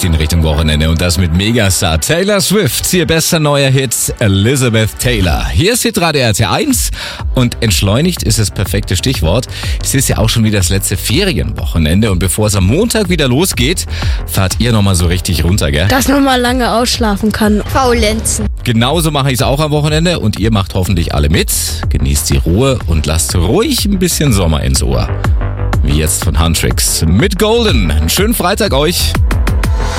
leicht in Richtung Wochenende und das mit Megastar Taylor Swift. Ihr bester neuer Hit Elizabeth Taylor. Hier ist Hitradio RT1 und entschleunigt ist das perfekte Stichwort. Es ist ja auch schon wieder das letzte Ferienwochenende und bevor es am Montag wieder losgeht, fahrt ihr nochmal so richtig runter, gell? Dass man mal lange ausschlafen kann. Faulenzen. Genauso mache ich es auch am Wochenende und ihr macht hoffentlich alle mit. Genießt die Ruhe und lasst ruhig ein bisschen Sommer ins Ohr. Wie jetzt von Huntrix mit Golden. Einen schönen Freitag euch.